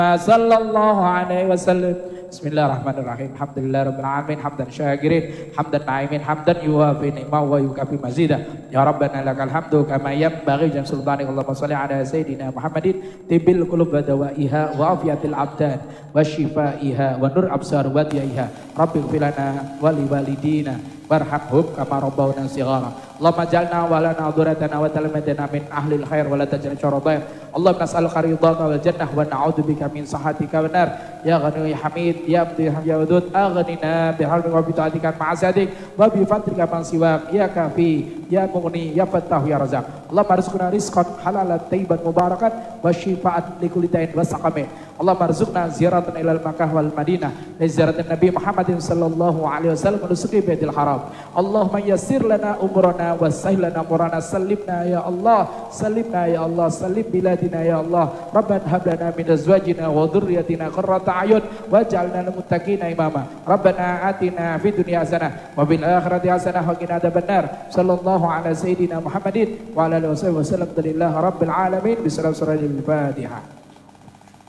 sallallahu alaihi wasallam. Bismillahirrahmanirrahim. Alhamdulillahirabbil alamin hamdan syakirin hamdan na'imin hamdan yuwafi ni'ma wa yukafi mazida. Ya Rabbana lakal hamdu kama yanbaghi li sultanik. Allahumma shalli ala sayidina Muhammadin tibil qulub wa dawaiha wa afiyatil abdan wa shifaiha wa nur absar wa diyaiha. Rabbi ighfir lana wa liwalidina warhamhum kama rabbawna shighara. Allahumma ij'alna wa lana dhuratana wa talamatina min ahlil khair wa la taj'al syarra. Allahumma nas'aluka ridhaka wal jannah wa na'udzubika min sakhatika wan nar. Ya Ghani ya Hamid ya Abdi ya Wadud aghnina bihalika wa bi ta'atika ma'asadik wa bi fadlika man siwak ya Kafi ya Mughni ya Fattah ya Razak. Allahumma arzuqna rizqan halalan tayyiban mubarakan wa shifaan li kulli da'in wa saqamin. Allahumma arzuqna ziyaratan ilal Makkah wal Madinah li ziyaratin Nabi Muhammadin sallallahu alaihi wasallam wa nusuki baitil haram. Allahumma yassir lana umurana wa sahhil lana umurana sallimna ya Allah sallim biladina ya Allah. Rabbana hab lana min azwajina wa dhurriyyatina qurrata a'yun waj'alna lil muttaqina imama. Rabbana atina fid dunya hasanah wa fil akhirati hasanah wa qina adzabannar. Sallallahu ala sayyidina Muhammadin wa ala alihi wasallam. Alhamdulillahi rabbil alamin. Bismillahirrahmanirrahim. Al-Fatihah.